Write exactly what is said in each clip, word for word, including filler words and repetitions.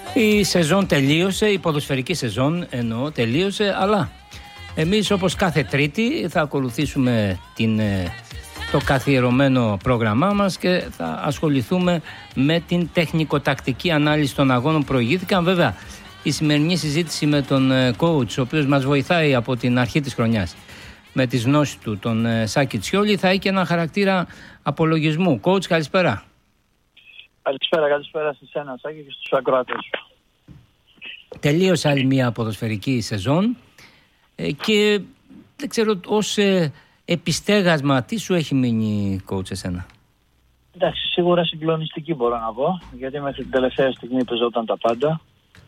Η σεζόν τελείωσε, η ποδοσφαιρική σεζόν εννοώ τελείωσε, αλλά εμείς όπως κάθε Τρίτη θα ακολουθήσουμε την, το καθιερωμένο πρόγραμμά μας και θα ασχοληθούμε με την τεχνικοτακτική ανάλυση των αγώνων που προηγήθηκαν. Βέβαια, η σημερινή συζήτηση με τον coach, ο οποίος μας βοηθάει από την αρχή της χρονιάς με τις γνώσεις του, τον Σάκη Τσιόλη, θα έχει και ένα χαρακτήρα απολογισμού. Coach, καλησπέρα. Καλησπέρα, καλησπέρα σε εσένα, Σάκη, και στους ακροατές σου. Τελείωσε άλλη μια ποδοσφαιρική σεζόν ε, και δεν ξέρω ως ε, επιστέγασμα τι σου έχει μείνει, coach, εσένα. Εντάξει, σίγουρα συγκλονιστική μπορώ να πω, γιατί μέχρι την τελευταία στιγμή παίζονταν τα πάντα.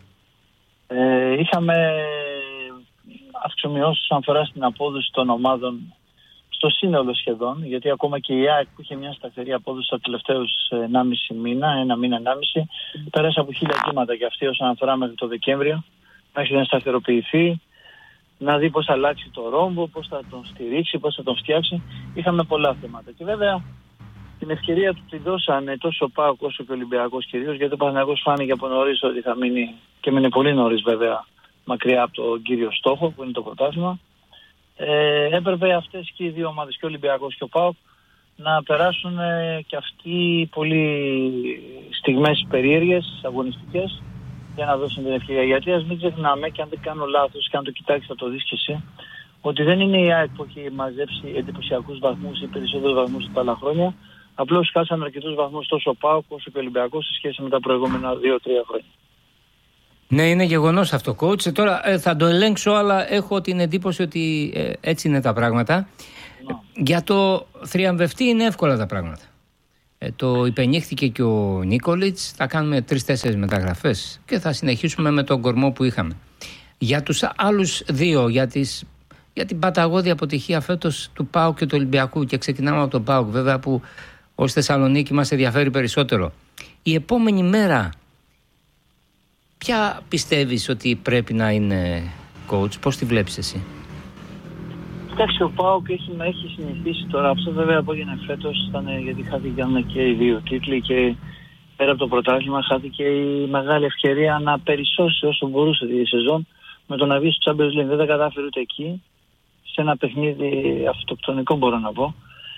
Ε, είχαμε αυξομοιώσεις αν φορά στην απόδοση των ομάδων στο σύνολο σχεδόν, γιατί ακόμα και η ΑΕΚ που είχε μια σταθερή απόδοση τα τελευταίους ενάμιση μήνα, ένα μήνα, ενάμιση, πέρασε από χίλια κύματα και αυτή όσον αφορά μέχρι το Δεκέμβριο, μέχρι να σταθεροποιηθεί, να δει πώς θα αλλάξει το ρόμβο, πώς θα τον στηρίξει, πώς θα τον φτιάξει. Είχαμε πολλά θέματα. Και βέβαια την ευκαιρία του την δώσανε τόσο ο ΠΑΟΚ όσο και ο Ολυμπιακός κυρίως, γιατί ο Παναθηναϊκός φάνηκε από νωρίς ότι θα μείνει, και μείνει πολύ νωρίς βέβαια, μακριά από τον κύριο στόχο που είναι το πρωτάθλημα. Ε, έπρεπε αυτές και οι δύο ομάδες, και ο Ολυμπιακός και ο ΠΑΟΚ, να περάσουν ε, και αυτοί πολύ στιγμές περίεργες, αγωνιστικές, για να δώσουν την ευκαιρία. Γιατί ας μην ξεχνάμε, και αν δεν κάνω λάθος, και αν το κοιτάξεις θα το δεις και εσύ, ότι δεν είναι η ΑΕΚ που έχει μαζέψει εντυπωσιακούς βαθμούς ή περισσότερους βαθμούς τα άλλα χρόνια. Απλώς χάσαν αρκετούς βαθμούς τόσο ο ΠΑΟΚ όσο και ο Ολυμπιακός σε σχέση με τα προηγούμενα δύο τρία χρόνια. Ναι, είναι γεγονός αυτό, coach. Ε, τώρα ε, θα το ελέγξω, αλλά έχω την εντύπωση ότι ε, έτσι είναι τα πράγματα. No. Για το θριαμβευτή είναι εύκολα τα πράγματα. Ε, το υπενήχθηκε και ο Νίκολιτς. Θα κάνουμε τρεις-τέσσερις μεταγραφές και θα συνεχίσουμε με τον κορμό που είχαμε. Για τους άλλους δύο, για, τις, για την παταγώδη αποτυχία φέτος του ΠΑΟΚ και του Ολυμπιακού, και ξεκινάμε από τον ΠΑΟΚ βέβαια, που ως Θεσσαλονίκη μας ενδιαφέρει περισσότερο. Η επόμενη μέρα, ποια πιστεύεις ότι πρέπει να είναι, coach, πώς τη βλέπεις εσύ? Εντάξει, ο ΠΑΟΚ έχει, έχει συνηθίσει τώρα, αυτό βέβαια από έγινε φέτος, ήταν γιατί χάθηκαν και οι δύο τίτλοι και πέρα από το πρωτάθλημα χάθηκε η μεγάλη ευκαιρία να περισσώσει όσο μπορούσε τη σεζόν με το να βγει στο Champions League. Δεν τα κατάφερε ούτε εκεί, σε ένα παιχνίδι αυτοκτονικό μπορώ να πω,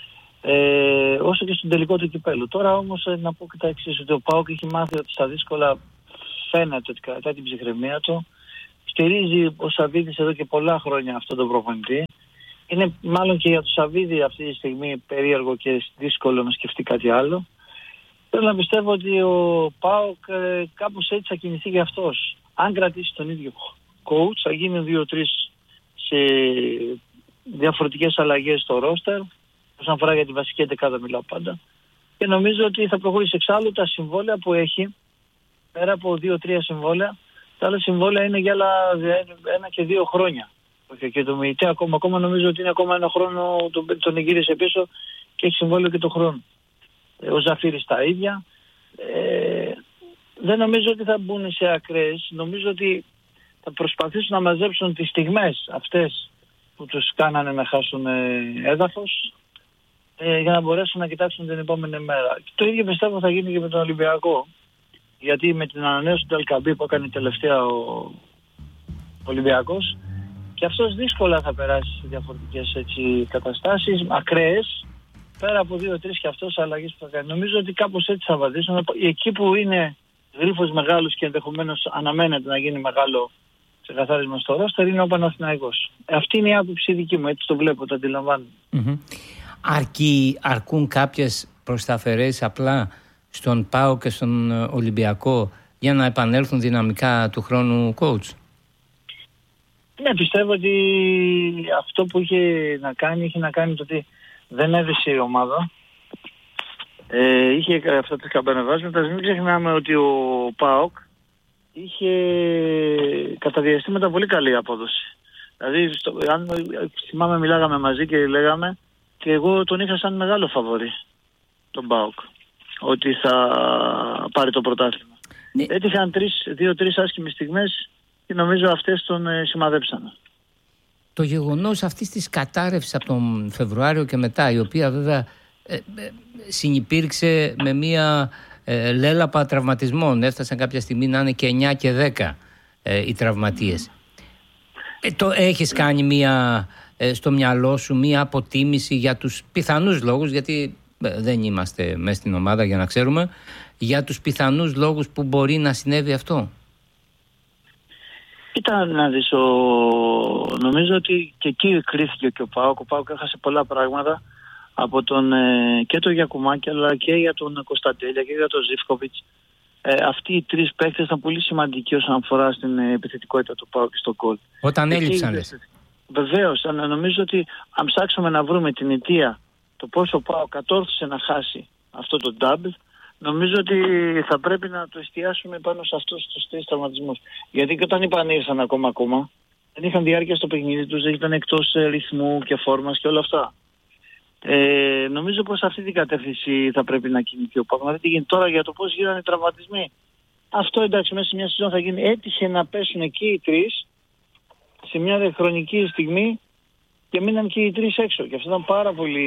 ε, όσο και στον τελικό του κυπέλλου. Τώρα όμως να πω και τα εξής, ότι ο ΠΑΟΚ έχει μάθει ότι στα δύσκολα φαίνεται ότι κατά την ψυχραιμία του στηρίζει ο Σαββίδης εδώ και πολλά χρόνια αυτόν τον προπονητή. Είναι μάλλον και για τον Σαββίδη αυτή τη στιγμή περίεργο και δύσκολο να σκεφτεί κάτι άλλο. Θέλω να πιστεύω ότι ο ΠΑΟΚ ε, κάπως έτσι θα κινηθεί και αυτός. Αν κρατήσει τον ίδιο coach, θα γίνει δύο-τρεις σε διαφορετικές αλλαγές στο ρόστερ, όσον αφορά για τη βασική εντεκάδα μιλάω πάντα. Και νομίζω ότι θα προχωρήσει. Εξάλλου τα συμβόλαια που έχει, πέρα από δύο-τρία συμβόλαια, τα άλλα συμβόλαια είναι για άλλα ένα και δύο χρόνια. Και το Μιητέ ακόμα, ακόμα νομίζω ότι είναι ακόμα ένα χρόνο, τον, τον εγγύρισε πίσω και έχει συμβόλαιο και το χρόνο. Ε, ο Ζαφύρης τα ίδια. Ε, δεν νομίζω ότι θα μπουν σε ακραίες. Νομίζω ότι θα προσπαθήσουν να μαζέψουν τις στιγμές αυτές που τους κάνανε να χάσουν ε, έδαφος, ε, για να μπορέσουν να κοιτάξουν την επόμενη μέρα. Και το ίδιο πιστεύω θα γίνει και με τον Ολυμπιακό. Γιατί με την ανανέωση του Αλκαμπή που έκανε τελευταία ο Ολυμπιακός, και αυτός δύσκολα θα περάσει σε διαφορετικές έτσι, καταστάσεις, ακραίες, πέρα από δύο-τρεις και αυτός αλλαγές που θα κάνει. Νομίζω ότι κάπως έτσι θα βαδίσουν. Εκεί που είναι γρίφος μεγάλος και ενδεχομένως αναμένεται να γίνει μεγάλο ξεκαθάρισμα στο ρόστερ είναι ο Παναθηναϊκός. Αυτή είναι η άποψη δική μου, έτσι το βλέπω, το αντιλαμβάνω. Mm-hmm. Αρκεί, αρκούν κάποιες προσταφερές απλά στον ΠΑΟ και στον Ολυμπιακό για να επανέλθουν δυναμικά του χρόνου, coach? Ναι, πιστεύω ότι αυτό που είχε να κάνει, είχε να κάνει το ότι δεν έδεσε η ομάδα. Ε, είχε αυτά τα καμπανεβάσματα. Μην ξεχνάμε ότι ο ΠΑΟΚ είχε κατά διαστήματα πολύ καλή απόδοση. Δηλαδή, στο, αν θυμάμαι μιλάγαμε μαζί και λέγαμε, και εγώ τον είχα σαν μεγάλο φαβορί, τον ΠΑΟΚ, ότι θα πάρει το πρωτάθλημα. Ναι. Έτυχαν δύο-τρεις άσχημες στιγμές και νομίζω αυτές τον ε, σημαδέψανε. Το γεγονός αυτής της κατάρρευσης από τον Φεβρουάριο και μετά, η οποία βέβαια ε, ε, συνυπήρξε με μια ε, λέλαπα τραυματισμών. Έφτασαν κάποια στιγμή να είναι και εννιά και δέκα ε, οι τραυματίες. Ε, το έχεις κάνει μία, ε, στο μυαλό σου μία αποτίμηση για τους πιθανούς λόγους, γιατί ε, δεν είμαστε μέσα στην ομάδα για να ξέρουμε, για τους πιθανούς λόγους που μπορεί να συνέβη αυτό? Ήταν να δεις, ο... νομίζω ότι και εκεί κρίθηκε και ο ΠΑΟΚ. Ο ΠΑΟΚ έχασε πολλά πράγματα από τον, ε, και τον Γιακουμάκη, αλλά και για τον Κωνσταντέλια και για τον Ζίβκοβιτς. Ε, αυτοί οι τρεις παίκτες ήταν πολύ σημαντικοί όσον αφορά στην ε, επιθετικότητα του ΠΑΟΚ και στο γκολ. Όταν έλειψαν, λες. Βεβαίως, νομίζω ότι αν ψάξουμε να βρούμε την αιτία το πόσο ο ΠΑΟΚ κατόρθωσε να χάσει αυτό το double, νομίζω ότι θα πρέπει να το εστιάσουμε πάνω σε αυτούς τους τρεις τραυματισμούς. Γιατί και όταν επανήλθαν ακόμα ακόμα, δεν είχαν διάρκεια στο παιχνίδι τους, δεν ήταν εκτός ε, ρυθμού και φόρμας και όλα αυτά. Ε, νομίζω πως αυτή την κατεύθυνση θα πρέπει να κινηθεί ο ΠΑΟΚ. Να δει τι γίνεται τώρα για το πώς γίνανε οι τραυματισμοί. Αυτό, εντάξει, μέσα σε μια σεζόν θα γίνει. Έτυχε να πέσουν εκεί οι τρεις σε μια χρονική στιγμή και μείναν και οι τρεις έξω. Και αυτό ήταν πάρα πολύ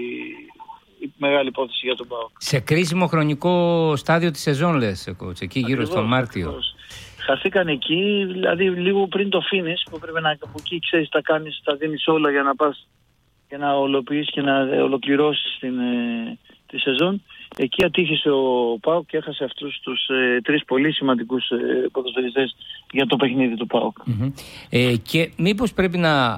μεγάλη υπόθεση για τον ΠΑΟΚ. Σε κρίσιμο χρονικό στάδιο της σεζόν, λες, coach, εκεί γύρω στον Μάρτιο. Ακριβώς. Χαθήκαν εκεί, δηλαδή λίγο πριν το finish, που πρέπει να από εκεί ξέρεις, τα κάνεις, τα δίνεις όλα για να πας και να ολοποιήσεις και να ολοκληρώσεις την, ε, τη σεζόν. Εκεί ατύχησε ο ΠΑΟΚ και έχασε αυτούς τους ε, τρεις πολύ σημαντικούς ε, ποδοσφαιριστές για το παιχνίδι του ΠΑΟΚ. Mm-hmm. Ε, και μήπως πρέπει να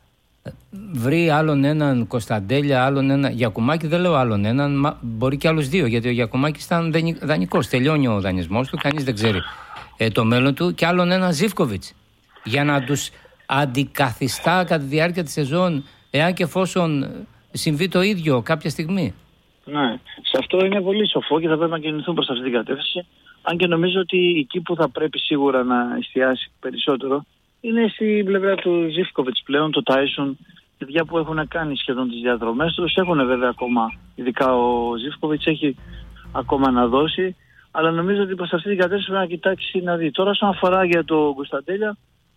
βρει άλλον έναν Κωνσταντέλια, άλλον έναν Γιακουμάκη, δεν λέω άλλον έναν, μα μπορεί και άλλους δύο, γιατί ο Γιακουμάκης ήταν δανεικός, τελειώνει ο δανεισμός του, κανείς δεν ξέρει ε, το μέλλον του, και άλλον έναν Ζίβκοβιτς, για να τους αντικαθιστά κατά τη διάρκεια της σεζόν, εάν και εφόσον συμβεί το ίδιο κάποια στιγμή. Ναι, σε αυτό είναι πολύ σοφό και θα πρέπει να κινηθούν προς αυτή την κατεύθυνση. Αν και νομίζω ότι εκεί που θα πρέπει σίγουρα να εστιάσει περισσότερο είναι στην πλευρά του Ζίβκοβιτς πλέον, το Τάισον, παιδιά που έχουν κάνει σχεδόν τις διαδρομές τους. Έχουν βέβαια ακόμα, ειδικά ο Ζίβκοβιτς έχει ακόμα να δώσει, αλλά νομίζω ότι προς αυτή την κατεύθυνση πρέπει να κοιτάξει να δει. Τώρα, όσον αφορά για το Κωνσταντέλια,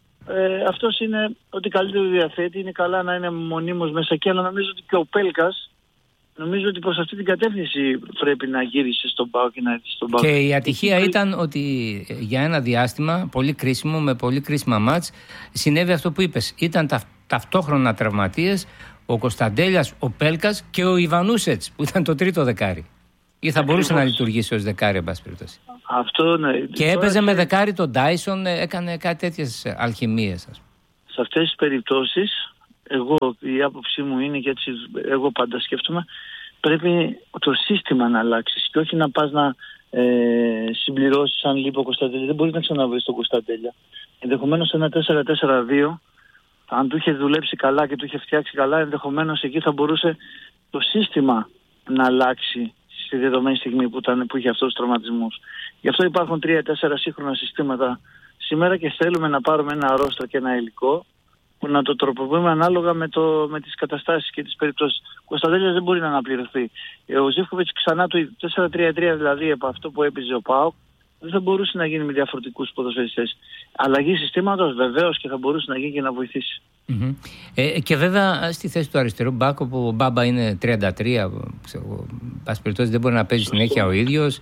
ε, αυτός είναι ότι καλύτερο διαθέτει, είναι καλά να είναι μονίμως μέσα εκεί, αλλά νομίζω ότι και ο Πέλκας, νομίζω ότι προς αυτή την κατεύθυνση πρέπει να γύρισε στον ΠΑΟΚ και να έρθει στον ΠΑΟΚ. Και η ατυχία ήταν ότι για ένα διάστημα πολύ κρίσιμο, με πολύ κρίσιμα μάτς, συνέβη αυτό που είπες. Ήταν τα, ταυτόχρονα τραυματίες ο Κωνσταντέλιας, ο Πέλκας και ο Ιβανούσετς, που ήταν το τρίτο δεκάρι. Ή θα μπορούσε να λειτουργήσει ως δεκάρι, εν πάση περιπτώσει. Αυτό, ναι. Και έπαιζε με δεκάρι τον Τάισον, έκανε κάτι τέτοιες αλχημίες. Σε αυτές τις περιπτώσεις, εγώ, η άποψή μου είναι, και έτσι εγώ πάντα σκέφτομαι, πρέπει το σύστημα να αλλάξεις και όχι να πας να ε, συμπληρώσεις αν λείπει ο Κωνσταντέλια. Δεν μπορείς να ξαναβρεις τον Κωνσταντέλια. Ενδεχομένως ένα τέσσερα τέσσερα δύο, αν του είχε δουλέψει καλά και του είχε φτιάξει καλά, ενδεχομένως εκεί θα μπορούσε το σύστημα να αλλάξει στη δεδομένη στιγμή που, ήταν, που είχε αυτούς τους τραυματισμούς. Γι' αυτό υπάρχουν τρία τέσσερα σύγχρονα συστήματα σήμερα και θέλουμε να πάρουμε ένα ρόστρο και ένα υλικό που να το τροποποιούμε ανάλογα με, το, με τις καταστάσεις και τις περιπτώσεις. Ο Κωνσταντέλιας δεν μπορεί να αναπληρωθεί. Ο Ζίβκοβιτς ξανά το τέσσερα τρία τρία, δηλαδή από αυτό που έπαιζε ο ΠΑΟΚ, δεν θα μπορούσε να γίνει με διαφορετικούς ποδοσφαιριστές. Αλλαγή συστήματος βεβαίως και θα μπορούσε να γίνει και να βοηθήσει. Mm-hmm. Ε, και βέβαια στη θέση του αριστερού μπακ, όπου ο Μπάμπα είναι τριάντα τρία, ξέρω, πάση περιπτώσει δεν μπορεί να παίζει συνέχεια ο ίδιος.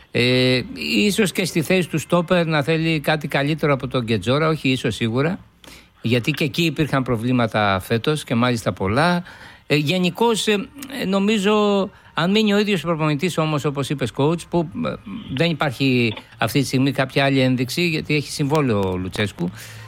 Ε, ίσως και στη θέση του στόπερ να θέλει κάτι καλύτερο από τον Γκετζόρα, όχι ίσως σίγουρα, γιατί και εκεί υπήρχαν προβλήματα φέτος και μάλιστα πολλά. Ε, γενικώς ε, νομίζω, αν μείνει ο ίδιος προπονητής όμως, όπως είπες coach, που ε, δεν υπάρχει αυτή τη στιγμή κάποια άλλη ένδειξη, γιατί έχει συμβόλαιο ο Λουτσέσκου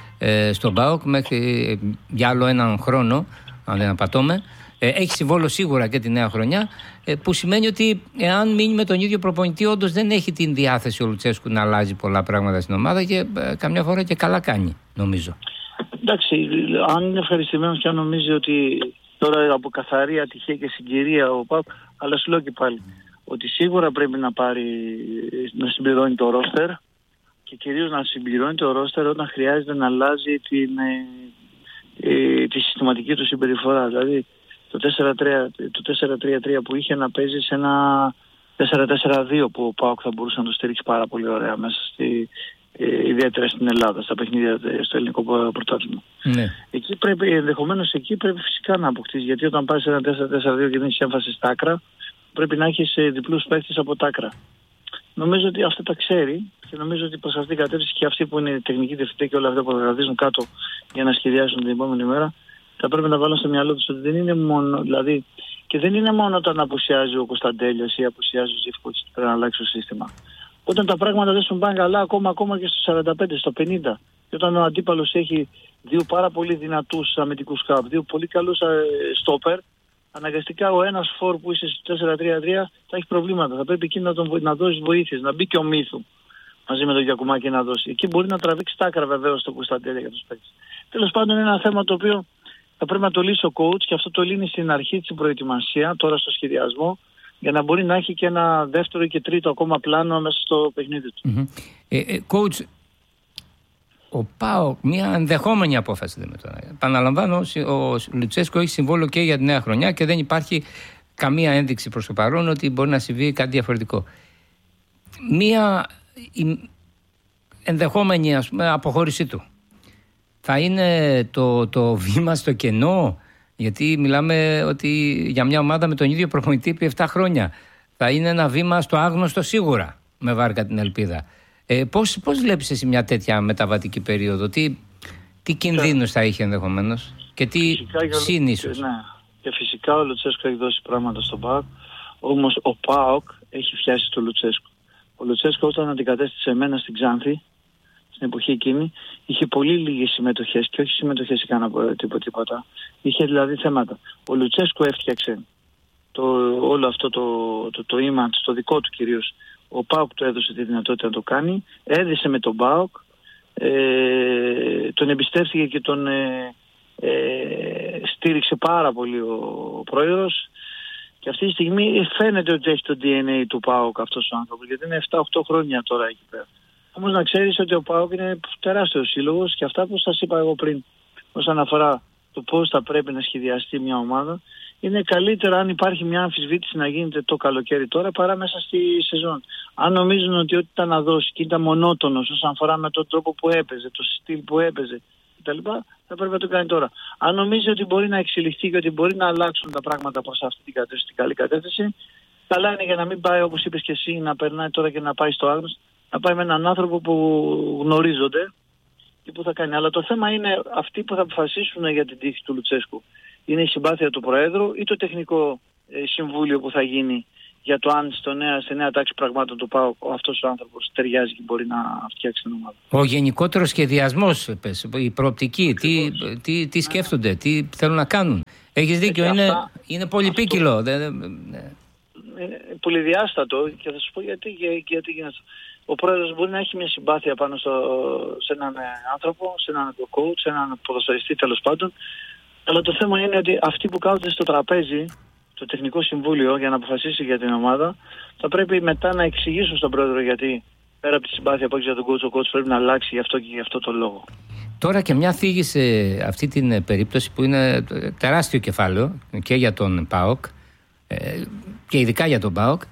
ε, στον ΠΑΟΚ μέχρι ε, για άλλο έναν χρόνο, αν δεν απατώμε. Ε, έχει συμβόλαιο σίγουρα και τη νέα χρονιά, ε, που σημαίνει ότι εάν μείνει με τον ίδιο προπονητή, όντως δεν έχει την διάθεση ο Λουτσέσκου να αλλάζει πολλά πράγματα στην ομάδα και ε, καμιά φορά και καλά κάνει, νομίζω. Εντάξει, αν είναι ευχαριστημένος και αν νομίζει ότι τώρα από καθαρή ατυχία και συγκυρία ο ΠΑΟΚ, αλλά σου λέω και πάλι ότι σίγουρα πρέπει να πάρει, να συμπληρώνει το ρόστερ και κυρίως να συμπληρώνει το ρόστερ όταν χρειάζεται να αλλάζει την, ε, τη συστηματική του συμπεριφορά. Δηλαδή το τέσσερα τρία τρία που είχε να παίζει σε ένα τέσσερα τέσσερα δύο που ο ΠΑΟΚ θα μπορούσε να το στηρίξει πάρα πολύ ωραία μέσα στη, Ε, ιδιαίτερα στην Ελλάδα, στα παιχνίδια στο ελληνικό πρωτάθλημα. Ναι. Εκεί πρέπει, ενδεχομένως εκεί πρέπει φυσικά να αποκτήσει, γιατί όταν πας σε ένα τέσσερα τέσσερα δύο και δεν έχεις έμφαση στα άκρα, πρέπει να έχεις διπλούς παίκτες από τα άκρα. νομίζω ότι αυτά τα ξέρει και νομίζω ότι προς αυτήν την κατεύθυνση και αυτοί που είναι τεχνικοί διευθυντές και όλα αυτά που θα καθίσουν κάτω για να σχεδιάσουν την επόμενη μέρα, θα πρέπει να βάλουν στο μυαλό τους ότι δεν είναι μόνο, δηλαδή, και δεν είναι μόνο όταν απουσιάζει ο Κωνσταντέλιας ή απουσιάζει ο Ζήφκοβιτς ότι πρέπει να αλλάξει το σύστημα. Όταν τα πράγματα δεν σου πάνε καλά, ακόμα, ακόμα και στο σαράντα πέντε, στο πενήντα, και όταν ο αντίπαλος έχει δύο πάρα πολύ δυνατούς αμυντικούς χαβ, δύο πολύ καλούς στόπερ, αναγκαστικά ο ένας φορ που είσαι στο τέσσερα τρία τρία θα έχει προβλήματα. Θα πρέπει εκεί να, τον, να δώσει βοήθειες, να μπει και ο Μύθου μαζί με τον Γιακουμάκη να δώσει. Εκεί μπορεί να τραβήξει τα άκρα βεβαίως το Κωνσταντέλια για τους παίκτες. Τέλος πάντων, είναι ένα θέμα το οποίο θα πρέπει να το λύσει ο coach και αυτό το λύνει στην αρχή της προετοιμασία, τώρα στο σχεδιασμό, για να μπορεί να έχει και ένα δεύτερο και τρίτο ακόμα πλάνο μέσα στο παιχνίδι του. Mm-hmm. Ε, ε, coach, ο ΠΑΟΚ, μια ενδεχόμενη απόφαση δεν με τώρα. Επαναλαμβάνω, ο Λουτσέσκο έχει συμβόλαιο και για τη νέα χρονιά και δεν υπάρχει καμία ένδειξη προς το παρόν ότι μπορεί να συμβεί κάτι διαφορετικό. Μια ενδεχόμενη, ας πούμε, αποχώρησή του θα είναι το, το βήμα στο κενό, γιατί μιλάμε ότι για μια ομάδα με τον ίδιο προπονητή επί επτά χρόνια θα είναι ένα βήμα στο άγνωστο σίγουρα, με βάρκα την ελπίδα. Ε, πώς, πώς βλέπεις εσύ μια τέτοια μεταβατική περίοδο, τι, τι κινδύνους θα είχε ενδεχομένως και τι συν ίσως? Ναι. Και φυσικά ο Λουτσέσκο έχει δώσει πράγματα στον ΠΑΟΚ, όμως ο ΠΑΟΚ έχει φτιάσει το Λουτσέσκο. Ο Λουτσέσκο όταν αντικατέστησε εμένα στην Ξάνθη, στην εποχή εκείνη, είχε πολύ λίγες συμμετοχές και όχι συμμετοχές σε κανένα τίποτα, τίποτα. Είχε δηλαδή θέματα. Ο Λουτσέσκο έφτιαξε το, όλο αυτό το, το, το image, το δικό του κυρίως. Ο ΠΑΟΚ του έδωσε τη δυνατότητα να το κάνει, έδισε με τον ΠΑΟΚ, ε, τον εμπιστεύτηκε και τον ε, ε, στήριξε πάρα πολύ ο, ο πρόεδρος και αυτή τη στιγμή φαίνεται ότι έχει το ντι εν έι του ΠΑΟΚ αυτός ο άνθρωπος, γιατί είναι επτά οκτώ χρόνια τώρα εκεί πέρα. Όμως να ξέρεις ότι ο ΠΑΟΚ είναι τεράστιος σύλλογος και αυτά που σας είπα εγώ πριν όσον αφορά το πώς θα πρέπει να σχεδιαστεί μια ομάδα, είναι καλύτερα αν υπάρχει μια αμφισβήτηση να γίνεται το καλοκαίρι τώρα παρά μέσα στη σεζόν. Αν νομίζουν ότι ό,τι ήταν να δώσει και ήταν μονότονος όσον αφορά με τον τρόπο που έπαιζε, το στυλ που έπαιζε κτλ., θα πρέπει να το κάνει τώρα. Αν νομίζει ότι μπορεί να εξελιχθεί και ότι μπορεί να αλλάξουν τα πράγματα προς αυτή την κατεύθυνση, την καλή κατεύθυνση, καλά είναι για να μην πάει όπως είπες και εσύ να περνάει τώρα και να πάει στο άγνωστο, να πάει με έναν άνθρωπο που γνωρίζονται και που θα κάνει. Αλλά το θέμα είναι αυτοί που θα αποφασίσουν για την τύχη του Λουτσέσκου. Είναι η συμπάθεια του Προέδρου ή το τεχνικό ε, συμβούλιο που θα γίνει για το αν στο νέα, στη νέα τάξη πραγμάτων του ΠΑΟΚ αυτός ο άνθρωπος ταιριάζει και μπορεί να φτιάξει την ομάδα. Ο γενικότερος σχεδιασμός, πες, η προοπτική, τι, τι, τι σκέφτονται, ναι. τι θέλουν να κάνουν. Έχεις δίκιο, είναι, αυτά, είναι πολυπίκυλο. Αυτό, ναι. Είναι πολυδιάστατο και θα σου πω γιατί, γιατί, γιατί γίνεται. Ο πρόεδρος μπορεί να έχει μια συμπάθεια πάνω στο, σε έναν άνθρωπο, σε έναν coach, σε έναν ποδοσφαιριστή τέλος πάντων. Αλλά το θέμα είναι ότι αυτοί που κάθονται στο τραπέζι, το τεχνικό συμβούλιο, για να αποφασίσει για την ομάδα, θα πρέπει μετά να εξηγήσουν στον πρόεδρο γιατί πέρα από τη συμπάθεια που έχει για τον coach, ο coach πρέπει να αλλάξει γι' αυτό και γι' αυτό το λόγο. Τώρα και μια θίγη σε αυτή την περίπτωση που είναι τεράστιο κεφάλαιο και για τον ΠΑΟΚ και ειδικά για τον ΠΑΟΚ,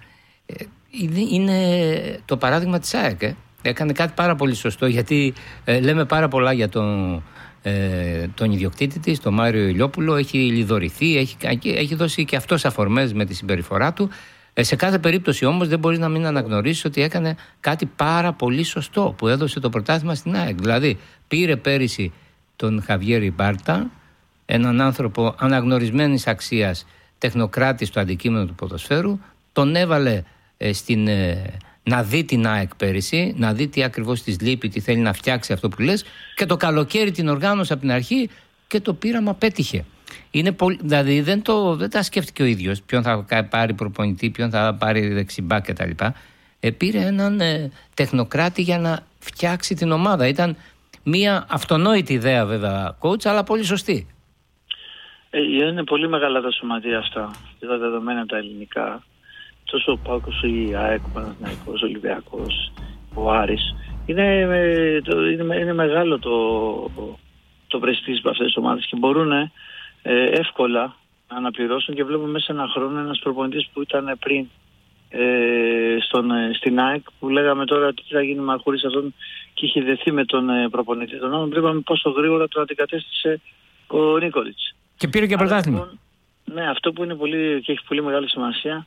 είναι το παράδειγμα της ΑΕΚ. Ε. Έκανε κάτι πάρα πολύ σωστό, γιατί ε, λέμε πάρα πολλά για τον, ε, τον ιδιοκτήτη της, τον Μάριο Ηλιόπουλο. Έχει λιδωρηθεί, έχει, έχει δώσει και αυτός αφορμές με τη συμπεριφορά του. Ε, σε κάθε περίπτωση όμως δεν μπορείς να μην αναγνωρίσεις ότι έκανε κάτι πάρα πολύ σωστό που έδωσε το πρωτάθλημα στην ΑΕΚ. Δηλαδή πήρε πέρυσι τον Χαβιέρη Μπάρτα, έναν άνθρωπο αναγνωρισμένης αξίας, τεχνοκράτη στο αντικείμενο του ποδοσφαίρου, τον έβαλε ε, στην, ε, να δει την ΑΕΚ πέρυσι, να δει τι ακριβώς της λείπει, τι θέλει να φτιάξει, αυτό που λες, και το καλοκαίρι την οργάνωσε από την αρχή και το πείραμα πέτυχε. Είναι πολύ, δηλαδή δεν, το, δεν τα σκέφτηκε ο ίδιος ποιον θα πάρει προπονητή, ποιον θα πάρει δεξιμπάκ κτλ. Ε, πήρε έναν ε, τεχνοκράτη για να φτιάξει την ομάδα. Ήταν μια αυτονόητη ιδέα βέβαια coach, αλλά πολύ σωστή. Ε, είναι πολύ μεγάλα τα σωματεία αυτά και τα δεδομένα τα ελληνικά. Τόσο ο ΠΑΟΚ, η ΑΕΚ, ο Παναθηναϊκός, ο Ολυμπιακός, ο Άρης. Είναι, είναι, είναι μεγάλο το, το πρεστίζ από αυτές τις ομάδες και μπορούν ε, εύκολα να αναπληρώσουν, και βλέπουμε μέσα σε ένα χρόνο ένας προπονητής που ήταν πριν ε, στον, στην ΑΕΚ, που λέγαμε τώρα τι θα γίνει με χωρίς αυτόν, και είχε δεθεί με τον ε, προπονητή. Τον άλλον βλέπαμε πόσο γρήγορα τον αντικατέστησε ο Νίκολιτς. Και πήρε και πρωτάθλημα. Λοιπόν, ναι, αυτό που είναι πολύ και έχει πολύ μεγάλη σημασία,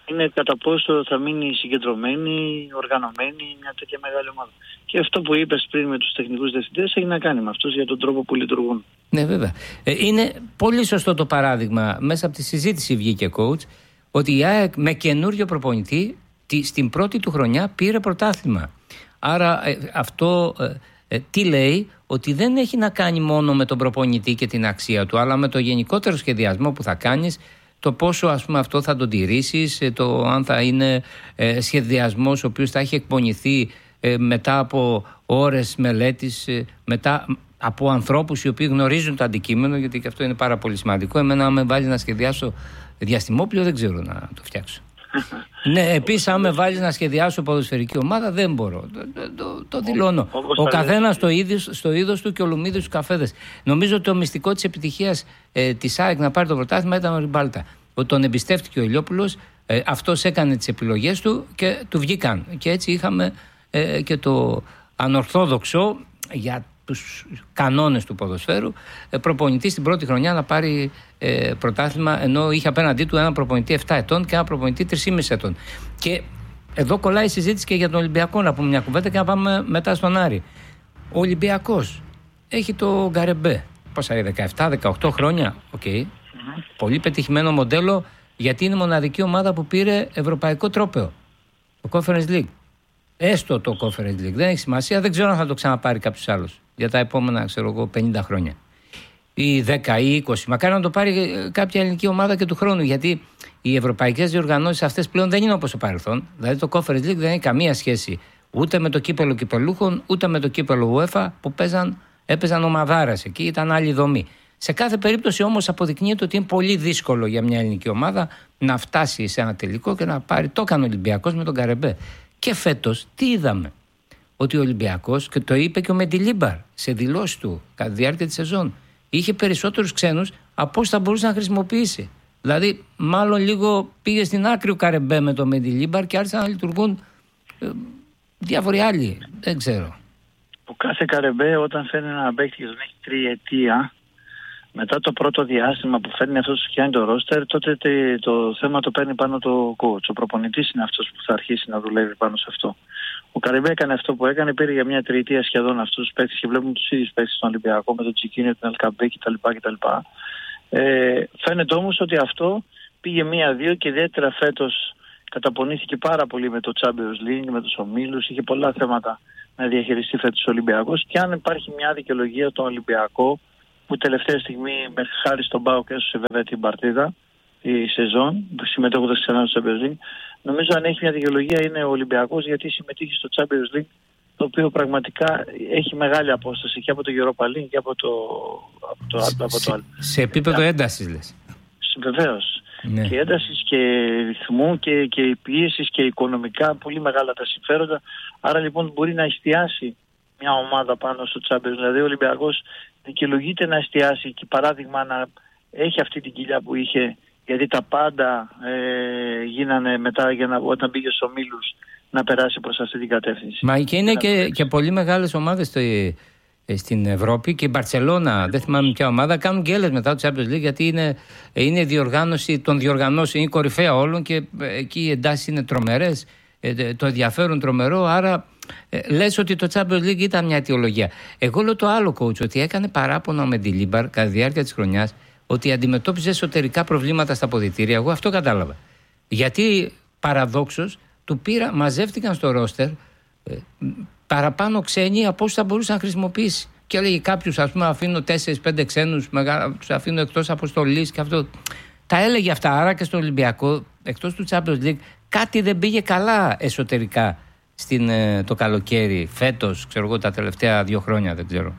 είναι κατά πόσο θα μείνει συγκεντρωμένη, οργανωμένη μια τέτοια μεγάλη ομάδα. Και αυτό που είπες πριν με τους τεχνικούς διευθυντές έχει να κάνει με αυτούς για τον τρόπο που λειτουργούν. Ναι, βέβαια. Ε, είναι πολύ σωστό το παράδειγμα. Μέσα από τη συζήτηση βγήκε coach ότι η ΑΕΚ με καινούριο προπονητή τη, στην πρώτη του χρονιά πήρε πρωτάθλημα. Άρα ε, αυτό ε, ε, τι λέει? Ότι δεν έχει να κάνει μόνο με τον προπονητή και την αξία του, αλλά με το γενικότερο σχεδιασμό που θα κάνεις, το πόσο ας πούμε αυτό θα τον τηρήσεις, το αν θα είναι ε, σχεδιασμός ο οποίος θα έχει εκπονηθεί ε, μετά από ώρες μελέτης, ε, μετά από ανθρώπους οι οποίοι γνωρίζουν το αντικείμενο, γιατί και αυτό είναι πάρα πολύ σημαντικό. Εμένα αν με βάλει να σχεδιάσω διαστημόπλαιο δεν ξέρω να το φτιάξω. Ναι, επίσης αν με βάλεις να σχεδιάσω ποδοσφαιρική ομάδα δεν μπορώ, το, το, το δηλώνω. Ο καθένας στο είδος, στο είδος του και ο λουμίδης του καφέδες. Νομίζω ότι το μυστικό της επιτυχίας ε, της ΑΕΚ να πάρει το πρωτάθλημα ήταν ο Ριμπάλτα. Ότι τον εμπιστεύτηκε ο Ηλιόπουλος, ε, αυτός έκανε τις επιλογές του και του βγήκαν. Και έτσι είχαμε ε, και το ανορθόδοξο για τους κανόνες του ποδοσφαίρου προπονητή στην πρώτη χρονιά να πάρει ε, πρωτάθλημα, ενώ είχε απέναντί του ένα προπονητή επτά ετών και ένα προπονητή τρία και μισό ετών. Και εδώ κολλάει η συζήτηση και για τον Ολυμπιακό, να πούμε μια κουβέντα και να πάμε μετά στον Άρη. Ο Ολυμπιακός έχει το Γκαρεμπέ, πόσα είναι, δεκαεπτά δεκαοκτώ χρόνια, οκ. Okay. Mm-hmm. Πολύ πετυχημένο μοντέλο, γιατί είναι η μοναδική ομάδα που πήρε ευρωπαϊκό τρόπαιο, το Conference League. Έστω το Conference League, δεν έχει σημασία, δεν ξέρω αν θα το ξαναπάρει κάποιος άλλος για τα επόμενα, ξέρω εγώ, πενήντα χρόνια ή δέκα ή είκοσι. Μακάρι να το πάρει κάποια ελληνική ομάδα και του χρόνου, γιατί οι ευρωπαϊκές διοργανώσεις αυτές πλέον δεν είναι όπως το παρελθόν. Δηλαδή το Conference League δεν έχει καμία σχέση ούτε με το κύπελο κυπελούχων, ούτε με το κύπελο UEFA που παίζαν, έπαιζαν ομαδάρες. Εκεί ήταν άλλη δομή. Σε κάθε περίπτωση όμως αποδεικνύεται ότι είναι πολύ δύσκολο για μια ελληνική ομάδα να φτάσει σε ένα τελικό και να πάρει. Το έκανε ο Ολυμπιακός με τον Γκαρεμπέ. Και φέτος τι είδαμε? Ότι ο Ολυμπιακός, και το είπε και ο Μεντιλίμπαρ σε δηλώσεις του κατά τη διάρκεια της σεζόν, είχε περισσότερους ξένους από όσο θα μπορούσε να χρησιμοποιήσει. Δηλαδή, μάλλον λίγο πήγε στην άκρη ο Γκαρεμπέ με τον Μεντιλίμπαρ και άρχισαν να λειτουργούν ε, διάφοροι άλλοι. Δεν ξέρω. Ο κάθε Γκαρεμπέ όταν φέρνει ένα παίκτη και τον έχει τριετία, μετά το πρώτο διάστημα που φέρνει αυτός που φτιάχνει το ρόστερ, τότε το θέμα το παίρνει πάνω το coach. Ο προπονητής είναι αυτός που θα αρχίσει να δουλεύει πάνω σε αυτό. Ο Γκαρεμπέ έκανε αυτό που έκανε, πήρε για μια τριετία σχεδόν αυτούς τους παίκτες και βλέπουμε τους ίδιους παίκτες στον Ολυμπιακό με τον Τσικίνιο, τον Αλκαμπέ κτλ. κτλ. Ε, φαίνεται όμως ότι αυτό πήγε μία-δύο και ιδιαίτερα φέτος καταπονήθηκε πάρα πολύ με το Champions League, με τους ομίλους, είχε πολλά θέματα να διαχειριστεί φέτος ο Ολυμπιακός. Και αν υπάρχει μια δικαιολογία τον Ολυμπιακό, που τελευταία στιγμή μέχρι χάρη στον ΠΑΟΚ έσωσε βέβαια την παρτίδα, η σεζόν, συμμετέχοντας ξανά στο Champions League, νομίζω αν έχει μια δικαιολογία είναι ο Ολυμπιακός, γιατί συμμετείχε στο Champions League, το οποίο πραγματικά έχει μεγάλη απόσταση και από το Europa League και από το, από το, σε, από το άλλο. Σε επίπεδο έντασης λες. Βεβαίως. Ναι. Και έντασης και ρυθμού και, και πίεσης και οικονομικά πολύ μεγάλα τα συμφέροντα. Άρα λοιπόν μπορεί να εστιάσει μια ομάδα πάνω στο Champions. Δηλαδή ο Ολυμπιακός δικαιολογείται να εστιάσει και παράδειγμα να έχει αυτή την κοιλιά που είχε, γιατί τα πάντα ε, γίνανε μετά για να, όταν πήγε στους ομίλους να περάσει προς αυτή την κατεύθυνση. Μα και είναι και, και πολύ μεγάλες ομάδες στο, στην Ευρώπη και η Μπαρτσελώνα, δεν θυμάμαι ποια ομάδα, κάνουν γκέλες μετά το Champions League, γιατί είναι, είναι διοργάνωση των διοργανώσεων, είναι κορυφαία όλων και εκεί οι εντάσεις είναι τρομερές, το ενδιαφέρον τρομερό, άρα ε, λες ότι το Champions League ήταν μια αιτιολογία. Εγώ λέω το άλλο coach, ότι έκανε παράπονο με τη Μεντιλίμπαρ κατά τη διάρκεια της χρονιάς ότι αντιμετώπιζε εσωτερικά προβλήματα στα αποδυτήρια. Εγώ αυτό κατάλαβα. Γιατί παραδόξως του πήρα, μαζεύτηκαν στο ρόστερ ε, παραπάνω ξένοι από όσους θα μπορούσε να χρησιμοποιήσει. Και έλεγε κάποιους, ας πούμε, αφήνω τέσσερις πέντε ξένους, τους αφήνω εκτός αποστολής και αυτό. Τα έλεγε αυτά. Άρα και στο Ολυμπιακό, εκτός του Champions League, κάτι δεν πήγε καλά εσωτερικά στην, ε, το καλοκαίρι, φέτος, ξέρω εγώ, τα τελευταία δύο χρόνια, δεν ξέρω.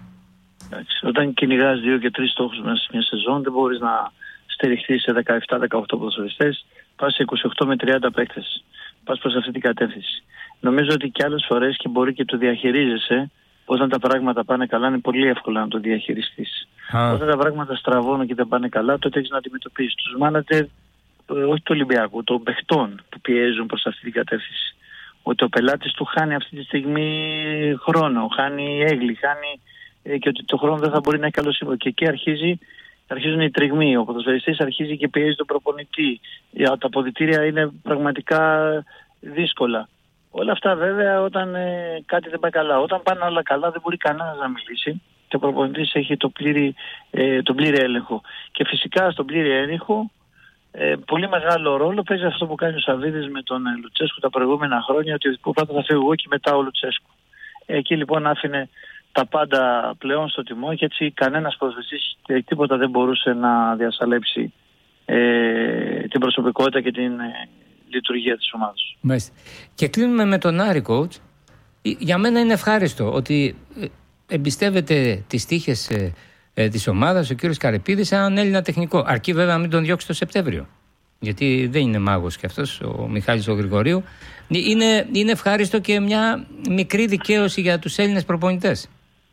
Όταν κυνηγάς δύο και τρεις στόχους μέσα σε μια σεζόν, δεν μπορείς να στηριχθείς σε δεκαεπτά δεκαοκτώ ποδοσφαιριστές, πας σε είκοσι οκτώ με τριάντα παίκτες. Πας προς αυτή την κατεύθυνση. Νομίζω ότι και άλλες φορές και μπορεί και το διαχειρίζεσαι, όταν τα πράγματα πάνε καλά, είναι πολύ εύκολο να το διαχειριστείς. Ah. Όταν τα πράγματα στραβώνουν και δεν πάνε καλά, τότε έχεις να αντιμετωπίσεις τους μάνατζερ, όχι του Ολυμπιακού, των παιχτών που πιέζουν προς αυτή την κατεύθυνση. Ότι ο πελάτης του χάνει αυτή τη στιγμή χρόνο, χάνει έγκλη, χάνει ε, και ότι το χρόνο δεν θα μπορεί να έχει καλό σύμβολο. Και εκεί αρχίζει αρχίζουν οι τριγμοί, ο ποδοσφαιριστής αρχίζει και πιέζει τον προπονητή. Τα αποδυτήρια είναι πραγματικά δύσκολα. Όλα αυτά βέβαια όταν ε, κάτι δεν πάει καλά. Όταν πάνε όλα καλά δεν μπορεί κανένας να μιλήσει και ο προπονητής έχει το πλήρη, ε, τον πλήρη έλεγχο. Και φυσικά στον πλήρη έλεγχο ε, πολύ μεγάλο ρόλο παίζει αυτό που κάνει ο Σαββίδης με τον ε, Λουτσέσκου τα προηγούμενα χρόνια, ότι πρώτα θα φύγω εγώ και μετά ο Λουτσέσκου. Εκεί λοιπόν άφηνε τα πάντα πλέον στο τιμό και έτσι κανένας ποδοσφαιριστής τίποτα δεν μπορούσε να διασαλέψει ε, την προσωπικότητα και την ε, λειτουργία της ομάδας. Μάλιστα. Και κλείνουμε με τον Άρη, coach. Για μένα είναι ευχάριστο ότι εμπιστεύεται τις τύχες ε, ε, της ομάδας ο κύριος Καρυπίδης σε έναν Έλληνα τεχνικό. Αρκεί βέβαια να μην τον διώξει το Σεπτέμβριο. Γιατί δεν είναι μάγος κι αυτός ο Μιχάλης ο Γρηγορίου. Είναι, είναι ευχάριστο και μια μικρή δικαίωση για τους Έλληνες προπονητές.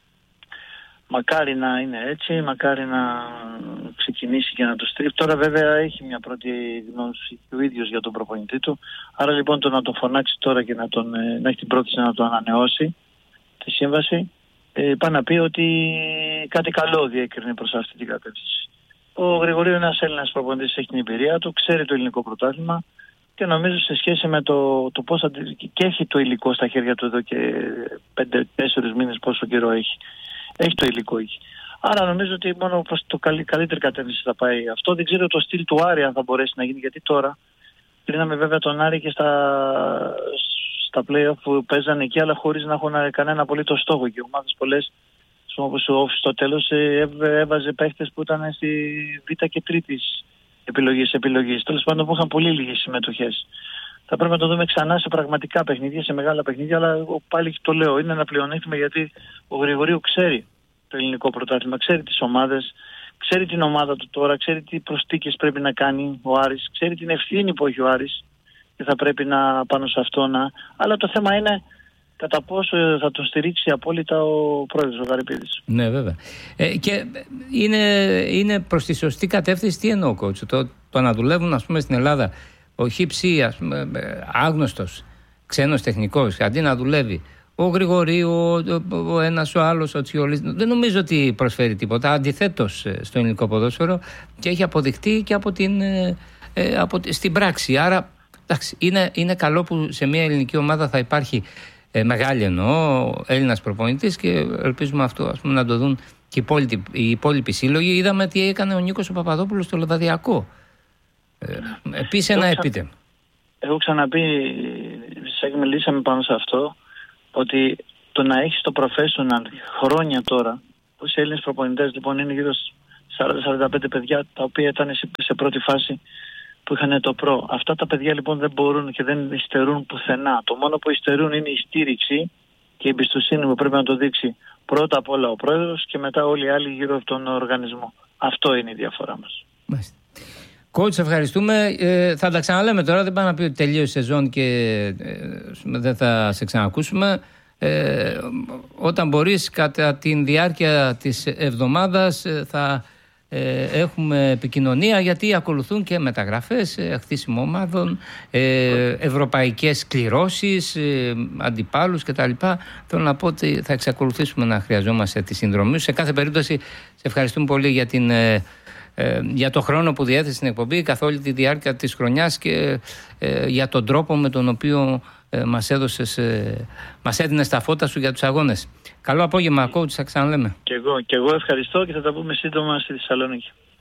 Μακάρι να είναι έτσι, μακάρι να ξεκινήσει και να το στρίψει. Τώρα βέβαια έχει μια πρώτη γνώση ο ίδιος για τον προπονητή του. Άρα λοιπόν το να τον φωνάξει τώρα και να, τον, να έχει την πρόθεση να τον ανανεώσει τη σύμβαση, ε, πάει να πει ότι κάτι καλό διέκρινε προς αυτή την κατεύθυνση. Ο Γρηγορίου είναι ένας Έλληνας προπονητής, έχει την εμπειρία του, ξέρει το ελληνικό πρωτάθλημα και νομίζω σε σχέση με το, το πώς θα, και έχει το υλικό στα χέρια του εδώ και πέντε τέσσερις μήνες πόσο καιρό έχει. Έχει το υλικό εκεί. Άρα νομίζω ότι μόνο προς το καλύ, καλύτερη κατεύθυνση θα πάει αυτό. Δεν ξέρω το στυλ του Άρη αν θα μπορέσει να γίνει, γιατί τώρα κρίναμε βέβαια τον Άρη και στα, στα play-off που παίζανε εκεί, αλλά χωρίς να έχουν κανένα απολύτως στόχο. Και οι ομάδες πολλές, όπως ο Όφης στο τέλος, έβαζε παίχτες που ήταν στη β' και τρίτης επιλογής επιλογής. Τέλος πάντων που είχαν πολύ λίγες συμμετοχές. Θα πρέπει να το δούμε ξανά σε πραγματικά παιχνίδια, σε μεγάλα παιχνίδια, αλλά πάλι το λέω, είναι ένα πλεονέκτημα γιατί ο Γρηγορίου ξέρει το ελληνικό πρωτάθλημα, ξέρει τις ομάδες, ξέρει την ομάδα του τώρα, ξέρει τι προσθήκες πρέπει να κάνει ο Άρης, ξέρει την ευθύνη που έχει ο Άρης και θα πρέπει να πάνω σε αυτό να... Αλλά το θέμα είναι κατά πόσο θα τον στηρίξει απόλυτα ο πρόεδρος, ο Καρυπίδης. Ναι, βέβαια. Ε, και είναι, είναι προς τη σωστή κατεύθυνση, τι εννοώ, coach, το, το να δουλεύουν ας πούμε στην Ελλάδα ο Χίψη, ας πούμε, άγνωστος ξένος τεχνικός, αντί να δουλεύει ο Γρηγορίου, ο, ο ένας, ο άλλος, ο Τσιολής, δεν νομίζω ότι προσφέρει τίποτα. Αντιθέτως στο ελληνικό ποδόσφαιρο και έχει αποδειχτεί και από την, ε, από, στην πράξη. Άρα, εντάξει, είναι, είναι καλό που σε μια ελληνική ομάδα θα υπάρχει ε, μεγάλη εννοώ Έλληνας προπονητής και ελπίζουμε αυτό ας πούμε, να το δουν και οι υπόλοιποι, οι υπόλοιποι σύλλογοι. Είδαμε τι έκανε ο Νίκος ο Παπαδόπουλος στο Λεβαδιακό. Ε, επίσης ένα επίτευγμα. Έχω ξαναπεί, σε μιλήσαμε πάνω σε αυτό, ότι το να έχεις το professional χρόνια τώρα, πως οι Έλληνες προπονητές λοιπόν είναι γύρω σαράντα με σαράντα πέντε παιδιά τα οποία ήταν σε πρώτη φάση που είχαν το προ. Αυτά τα παιδιά λοιπόν δεν μπορούν και δεν υστερούν πουθενά. Το μόνο που υστερούν είναι η στήριξη και η εμπιστοσύνη που πρέπει να το δείξει πρώτα απ' όλα ο πρόεδρος και μετά όλοι οι άλλοι γύρω από τον οργανισμό. Αυτό είναι η διαφορά μας. Μάλιστα. Coach, ευχαριστούμε. Ε, θα τα ξαναλέμε τώρα. Δεν πάει να πει ότι τελείωσε η σεζόν και ε, δεν θα σε ξανακούσουμε. Ε, όταν μπορείς, κατά τη διάρκεια της εβδομάδας ε, θα ε, έχουμε επικοινωνία, γιατί ακολουθούν και μεταγραφές, ε, χτίσιμο ομάδων, ε, ευρωπαϊκές κληρώσεις, ε, αντιπάλους κτλ. Θέλω να πω ότι θα εξακολουθήσουμε να χρειαζόμαστε τη συνδρομή. Σε κάθε περίπτωση, σε ευχαριστούμε πολύ για την... Ε, Ε, για το χρόνο που διέθεσε στην εκπομπή καθ' όλη τη διάρκεια της χρονιάς και ε, για τον τρόπο με τον οποίο ε, μας έδωσες, ε, μας έδινες τα φώτα σου για τους αγώνες. Καλό απόγευμα, coach, θα ξαναλέμε. Και εγώ, και εγώ ευχαριστώ και θα τα πούμε σύντομα στη Θεσσαλονίκη.